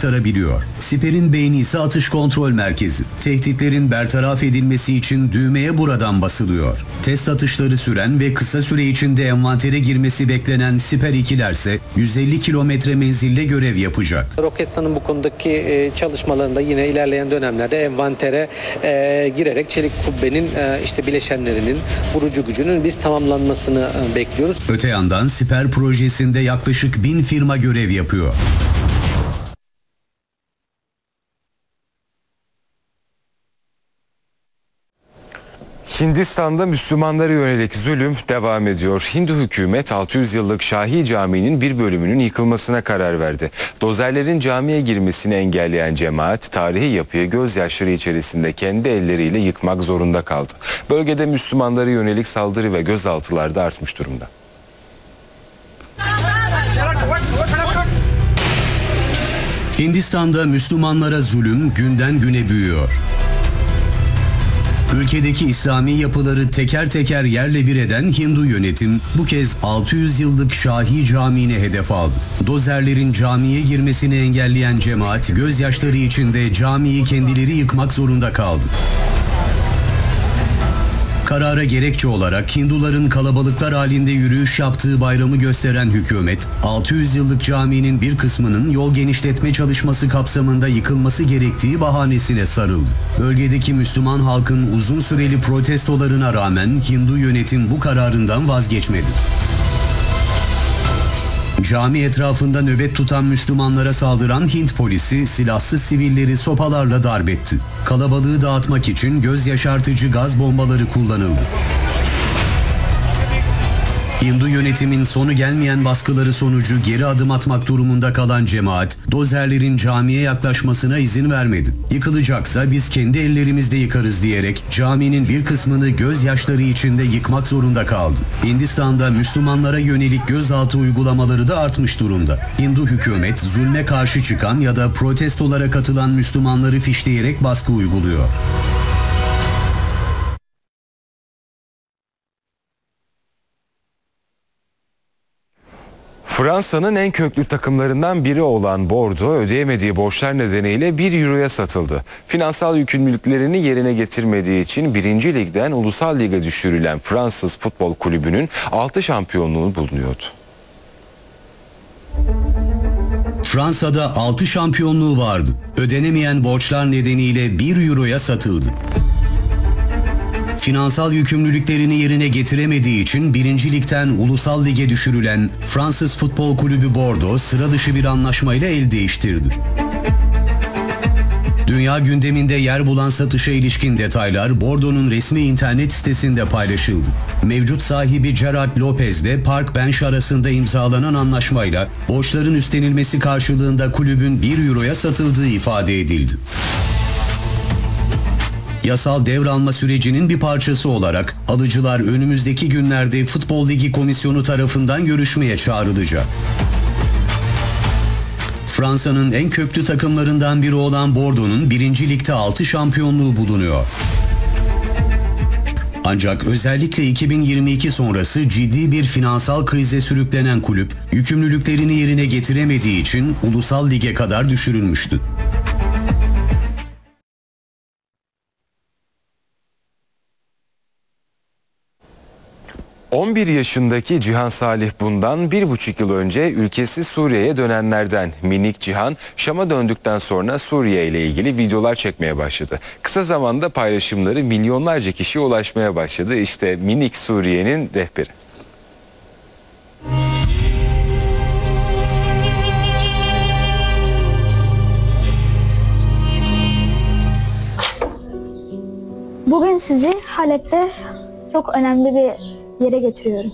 aktarabiliyor. Siper'in beyni ise atış kontrol merkezi. Tehditlerin bertaraf edilmesi için düğmeye buradan basılıyor. Test atışları süren ve kısa süre içinde envantere girmesi beklenen Siper 2'ler ise 150 kilometre menzille görev yapacak. Roketsan'ın bu konudaki çalışmalarında yine ilerleyen dönemlerde envantere girerek çelik kubbenin işte bileşenlerinin, vurucu gücünün biz tamamlanmasını bekliyoruz. Öte yandan Siper projesinde yaklaşık 1000 firma görev yapıyor. Hindistan'da Müslümanlara yönelik zulüm devam ediyor. Hindu hükümet 600 yıllık Şahi Camii'nin bir bölümünün yıkılmasına karar verdi. Dozerlerin camiye girmesini engelleyen cemaat tarihi yapıyı gözyaşları içerisinde kendi elleriyle yıkmak zorunda kaldı. Bölgede Müslümanlara yönelik saldırı ve gözaltılar da artmış durumda. Hindistan'da Müslümanlara zulüm günden güne büyüyor. Ülkedeki İslami yapıları teker teker yerle bir eden Hindu yönetim bu kez 600 yıllık Şahi Camii'ni hedef aldı. Dozerlerin camiye girmesini engelleyen cemaat gözyaşları içinde camiyi kendileri yıkmak zorunda kaldı. Karara gerekçe olarak Hinduların kalabalıklar halinde yürüyüş yaptığı bayramı gösteren hükümet, 600 yıllık caminin bir kısmının yol genişletme çalışması kapsamında yıkılması gerektiği bahanesine sarıldı. Bölgedeki Müslüman halkın uzun süreli protestolarına rağmen Hindu yönetim bu kararından vazgeçmedi. Cami etrafında nöbet tutan Müslümanlara saldıran Hint polisi silahsız sivilleri sopalarla darp etti. Kalabalığı dağıtmak için göz yaşartıcı gaz bombaları kullanıldı. Hindu yönetimin sonu gelmeyen baskıları sonucu geri adım atmak durumunda kalan cemaat, dozerlerin camiye yaklaşmasına izin vermedi. Yıkılacaksa biz kendi ellerimizle yıkarız diyerek caminin bir kısmını gözyaşları içinde yıkmak zorunda kaldı. Hindistan'da Müslümanlara yönelik gözaltı uygulamaları da artmış durumda. Hindu hükümet zulme karşı çıkan ya da protestolara katılan Müslümanları fişleyerek baskı uyguluyor. Fransa'nın en köklü takımlarından biri olan Bordeaux ödeyemediği borçlar nedeniyle 1 euroya satıldı. Finansal yükümlülüklerini yerine getirmediği için 1. Lig'den Ulusal Lig'e düşürülen Fransız Futbol Kulübü'nün 6 şampiyonluğu bulunuyordu. Fransa'da 6 şampiyonluğu vardı. Ödenemeyen borçlar nedeniyle 1 euroya satıldı. Finansal yükümlülüklerini yerine getiremediği için 1. Lig'den Ulusal Lig'e düşürülen Fransız Futbol Kulübü Bordeaux sıra dışı bir anlaşmayla el değiştirdi. Dünya gündeminde yer bulan satışa ilişkin detaylar Bordeaux'un resmi internet sitesinde paylaşıldı. Mevcut sahibi Gerard Lopez ile Park Bench arasında imzalanan anlaşmayla borçların üstlenilmesi karşılığında kulübün 1 euroya satıldığı ifade edildi. Yasal devralma sürecinin bir parçası olarak alıcılar önümüzdeki günlerde Futbol Ligi Komisyonu tarafından görüşmeye çağrılacak. Fransa'nın en köklü takımlarından biri olan Bordeaux'un 1. Lig'de 6 şampiyonluğu bulunuyor. Ancak özellikle 2022 sonrası ciddi bir finansal krize sürüklenen kulüp, yükümlülüklerini yerine getiremediği için Ulusal Lig'e kadar düşürülmüştü. 11 yaşındaki Cihan Salih bundan 1,5 yıl önce ülkesi Suriye'ye dönenlerden. Minik Cihan, Şam'a döndükten sonra Suriye ile ilgili videolar çekmeye başladı. Kısa zamanda paylaşımları milyonlarca kişiye ulaşmaya başladı. İşte minik Suriye'nin rehberi. Bugün sizi Halep'te çok önemli bir yere götürüyorum.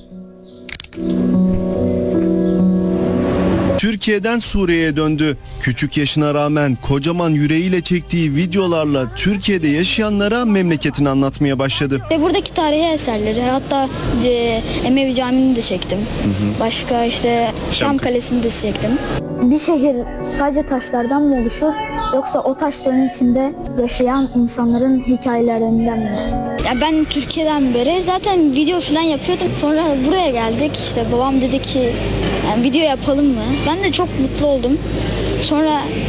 Türkiye'den Suriye'ye döndü. Küçük yaşına rağmen kocaman yüreğiyle çektiği videolarla Türkiye'de yaşayanlara memleketini anlatmaya başladı. Buradaki tarihi eserleri, hatta Emevi Camii'ni de çektim. Başka işte Şam Kalesi'ni de çektim. Bir şehir sadece taşlardan mı oluşur, yoksa o taşların içinde yaşayan insanların hikayelerinden mi? Ya ben Türkiye'den beri zaten video falan yapıyordum. Sonra buraya geldik. İşte babam dedi ki yani video yapalım mı? Ben de çok mutlu oldum. Sonra